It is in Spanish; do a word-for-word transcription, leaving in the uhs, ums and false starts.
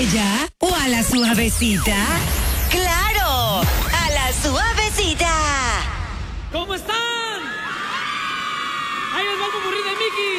bella o a la suavecita? ¡Claro! ¡A la suavecita! ¿Cómo están? Ahí les va el popurrí de Mickey.